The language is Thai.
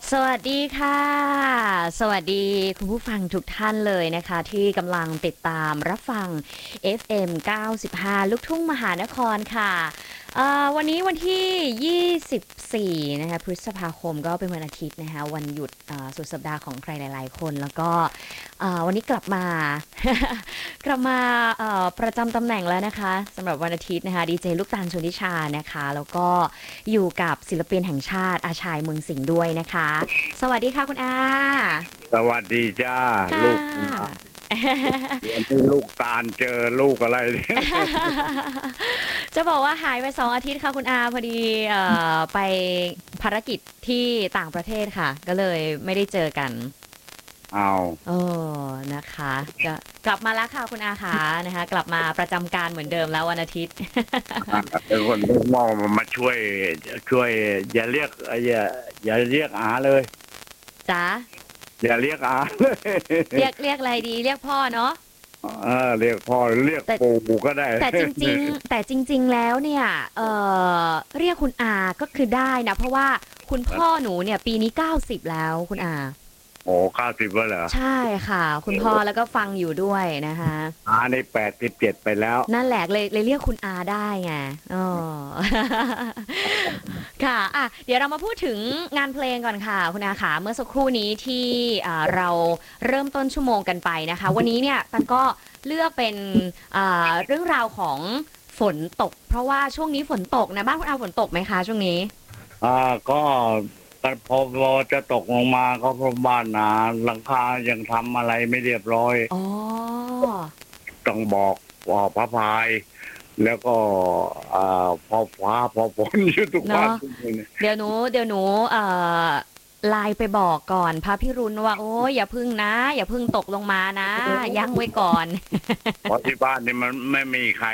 สวัสดีค่ะ สวัสดีคุณผู้ฟังทุกท่านเลยนะคะที่กำลังติดตามรับฟัง FM 95ลูกทุ่งมหานครค่ะวันนี้วันที่ 24นะคะพฤษภาคมก็เป็นวันอาทิตย์นะคะวันหยุดสุดสัปดาห์ของใครหลายๆคนแล้วก็วันนี้กลับมา กลับมาประจำตำแหน่งแล้วนะคะสำหรับวันอาทิตย์นะคะดีเจลูกตาลชนทิชานะคะแล้วก็อยู่กับศิลปินแห่งชาติอาชายเมืองสิงห์ด้วยนะคะสวัสดีค่ะคุณอาสวัสดีจ้าค่ลูกะวันนี้ลูกตาลเจอลูกอะไรเนี่ยจะบอกว่าหายไป2 อาทิตย์ค่ะคุณอาพอดีไปภารกิจที่ต่างประเทศค่ะก็เลยไม่ได้เจอกันเอาเออนะคะก็กลับมาแล้วค่ะคุณอาขานะคะกลับมาประจำการเหมือนเดิมแล้ววันอาทิตย์เป็นคนลูกมองมาช่วยอย่าเรียกอย่าเรียกอาเลยจ๊ะอย่าเรียกอาเลยเรียกอะไรดีเรียกพ่อเนาะเรียกพ่อเรียกแต่ปู่ก็ได้แต่จริงๆแต่จริงๆแล้วเนี่ยเรียกคุณอาก็คือได้นะเพราะว่าคุณพ่อหนูเนี่ยปีนี้90แล้วคุณอาโอ้90แล้วเหรอใช่ค่ะคุณพ่อแล้วก็ฟังอยู่ด้วยนะคะอาใน87ไปแล้วนั่นแหละเลยเรียกคุณอาได้ไงอ๋อ ค่ะอ่ะเดี๋ยวเรามาพูดถึงงานเพลงก่อนค่ะคุณอาขาเมื่อสักครู่นี้ที่เราเริ่มต้นชั่วโมงกันไปนะคะวันนี้เนี่ยตันก็เลือกเป็นเรื่องราวของฝนตกเพราะว่าช่วงนี้ฝนตกนะบ้านคุณอาฝนตกไหมคะช่วงนี้ก็พอจะตกลงมาก็เพราะบ้านหนาหลังคายังทำอะไรไม่เรียบร้อยอ๋อต้องบอกพระพาย แล้วก็พอฟ้าพอฝนอยู่ทุกวันเนาะ เดี๋ยวหนูไลน์ไปบอกก่อนพระพิรุณว่าโอ้ยอย่าพึ่งนะอย่าพึ่งตกลงมานะยั้งไว้ก่อนเพราะที่บ้านนี่มันไม่มีใคร